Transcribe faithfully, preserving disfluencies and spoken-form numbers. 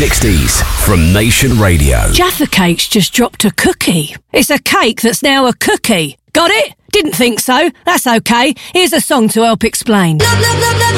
sixties from Nation Radio. Jaffa Cake's just dropped a cookie. It's a cake that's now a cookie. Got it? Didn't think so. That's okay. Here's a song to help explain.